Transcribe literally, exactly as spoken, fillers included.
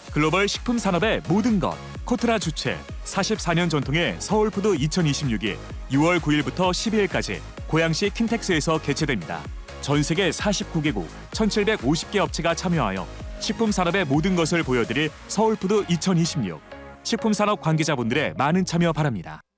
글로벌 식품 산업의 모든 것. 코트라 주최 사십사 년 전통의 서울푸드 이천이십육이 유월 구일부터 십이일까지 고양시 킨텍스에서 개최됩니다. 전 세계 사십구 개국 천칠백오십 개 업체가 참여하여 식품 산업의 모든 것을 보여드릴 서울푸드 이천이십육. 식품 산업 관계자분들의 많은 참여 바랍니다.